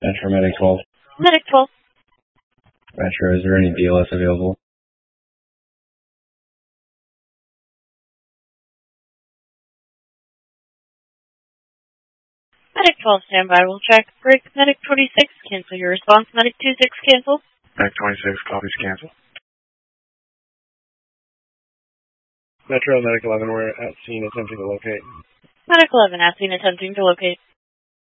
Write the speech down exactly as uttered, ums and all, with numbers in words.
Metro Medic twelve. Medic twelve. Metro, is there any B L S available? Medic twelve, standby. We'll check. Break. Medic twenty-six, cancel your response. Medic twenty-six, cancel. Medic twenty-six, copies, cancel. Metro, Medic eleven, we're at scene attempting to locate. Medic eleven, at scene attempting to locate.